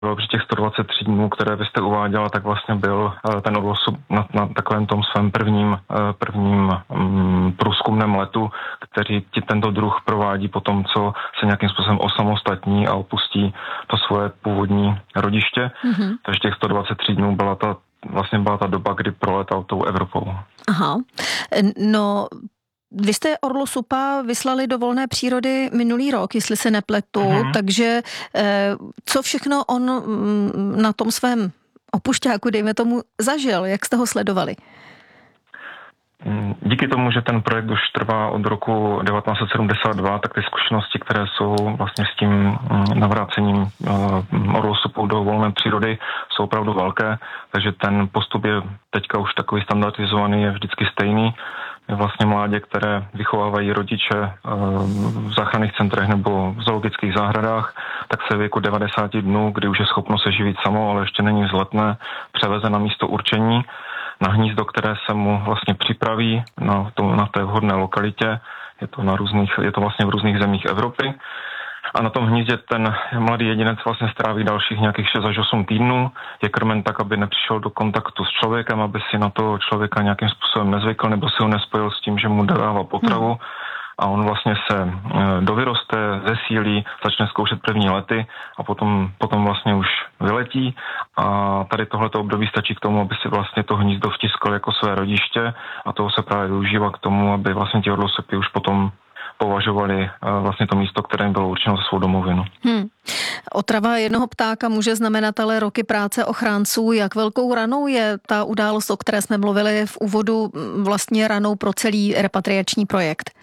při těch 123 dnů, které vy jste uváděla, tak vlastně byl ten orlosup na takovém tom svém prvním průzkumném letu, který tento druh provádí po tom, co se nějakým způsobem osamostatní a opustí to svoje původní rodiště. Mm-hmm. Takže těch 123 dnů byla ta doba, kdy proletal tou Evropou. Aha. No, vy jste orlosupa vyslali do volné přírody minulý rok, jestli se nepletu, takže co všechno on na tom svém opušťáku, dejme tomu, zažil? Jak jste ho sledovali? Díky tomu, že ten projekt už trvá od roku 1972, tak ty zkušenosti, které jsou vlastně s tím navrácením orlosupu do volné přírody, jsou opravdu velké, takže ten postup je teďka už takový standardizovaný, je vždycky stejný. Je vlastně mládě, které vychovávají rodiče v záchranných centrech nebo v zoologických zahradách, tak se věku 90 dnů, kdy už je schopno se živit samo, ale ještě není vzletné, převeze na místo určení, na hnízdo, které se mu vlastně připraví na té vhodné lokalitě. Je to vlastně v různých zemích Evropy. A na tom hnízdě ten mladý jedinec vlastně stráví dalších nějakých 6 až 8 týdnů. Je krmen tak, aby nepřišel do kontaktu s člověkem, aby si na toho člověka nějakým způsobem nezvykl nebo si ho nespojil s tím, že mu dává potravu. A on vlastně se dovyroste, zesílí, začne zkoušet první lety a potom vlastně už vyletí. A tady tohleto období stačí k tomu, aby si vlastně to hnízdo vtiskl jako své rodiště a toho se právě využívá k tomu, aby vlastně ti orlosopy už potom považovali vlastně to místo, které jim bylo určeno za svou domovinu. Otrava jednoho ptáka může znamenat ale roky práce ochránců. Jak velkou ranou je ta událost, o které jsme mluvili v úvodu, vlastně ranou pro celý repatriační projekt?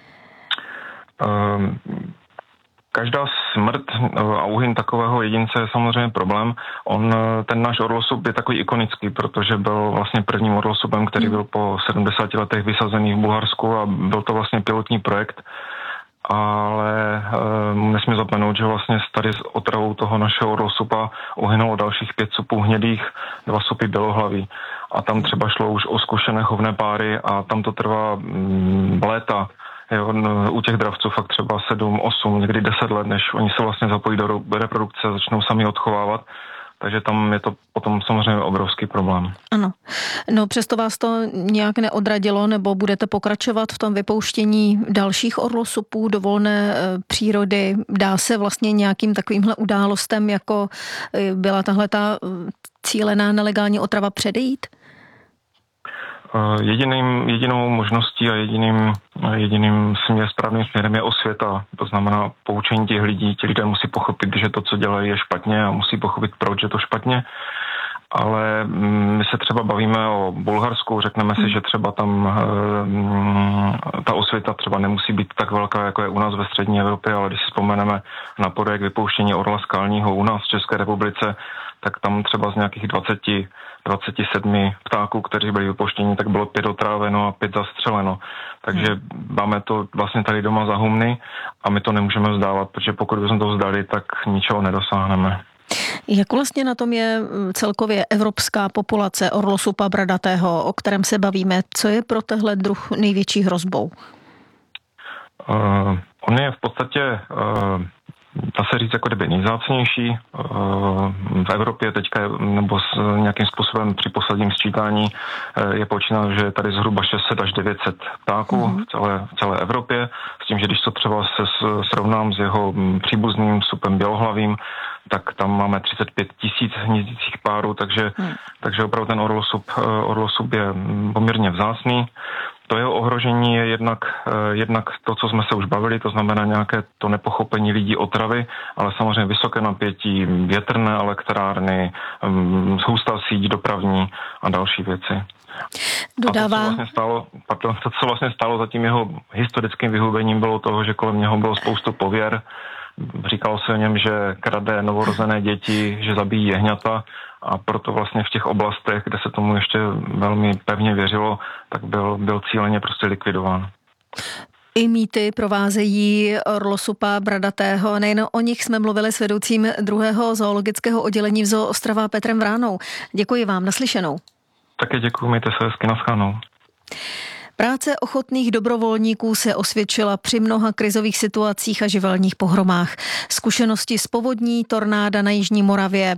Každá smrt a úhyn takového jedince je samozřejmě problém. Ten náš orlosup je takový ikonický, protože byl vlastně prvním orlosupem, který byl po 70 letech vysazený v Bulharsku a byl to vlastně pilotní projekt. Ale nesmím zapomenout, že vlastně tady s otravou toho našeho orlosupa uhynulo dalších 5 supů hnědých, 2 supy bělohlaví. A tam třeba šlo už o zkušené chovné páry a tam to trvá léta. U těch dravců fakt třeba 7, 8, někdy 10 let, než oni se vlastně zapojí do reprodukce a začnou sami odchovávat. Takže tam je to potom samozřejmě obrovský problém. Ano. No přesto vás to nějak neodradilo, nebo budete pokračovat v tom vypouštění dalších orlosupů do volné přírody? Dá se vlastně nějakým takovýmhle událostem, jako byla tahleta cílená nelegální otrava, předejít? Jedinou možností a jediným správným směrem je osvěta. To znamená poučení těch lidí. Ti lidé musí pochopit, že to, co dělají, je špatně a musí pochopit, proč je to špatně. Ale my se třeba bavíme o Bulharsku, řekneme si, že třeba tam ta osvěta třeba nemusí být tak velká, jako je u nás ve střední Evropě, ale když si vzpomeneme na projekt vypouštění orla skalního u nás v České republice, tak tam třeba z nějakých 27 ptáků, kteří byli vypuštěni, tak bylo 5 otráveno a 5 zastřeleno. Takže máme to vlastně tady doma za humny a my to nemůžeme vzdávat, protože pokud bychom to vzdali, tak ničeho nedosáhneme. Jak vlastně na tom je celkově evropská populace orlosupa bradatého, o kterém se bavíme? Co je pro tehle druh největší hrozbou? On je v podstatě dá se říct jako kdyby nejvzácnější. V Evropě teďka, nebo s nějakým způsobem při posledním sčítání je počítáno, že je tady zhruba 600 až 900 ptáků v celé Evropě, s tím, že když to třeba se srovnám s jeho příbuzným supem bělohlavým, tak tam máme 35 000 hnízdících párů, takže opravdu ten orlosup je poměrně vzácný. To jeho ohrožení je jednak to, co jsme se už bavili, to znamená nějaké to nepochopení lidí otravy, ale samozřejmě vysoké napětí, větrné elektrárny, hustá síť dopravní a další věci. Dodává. To, co vlastně stálo za tím jeho historickým vyhubením, bylo toho, že kolem něho bylo spoustu pověr. Říkalo se o něm, že krade novorozené děti, že zabíjí jehňata a proto vlastně v těch oblastech, kde se tomu ještě velmi pevně věřilo, tak byl cíleně prostě likvidován. I mýty provázejí orlosupa bradatého. Nejen o nich jsme mluvili s vedoucím 2. zoologického oddělení v Zoo Ostrava Petrem Vránou. Děkuji vám, naslyšenou. Také děkuji, mějte se hezky, naschledanou. Práce ochotných dobrovolníků se osvědčila při mnoha krizových situacích a živelních pohromách. Zkušenosti z povodní, tornáda na jižní Moravě,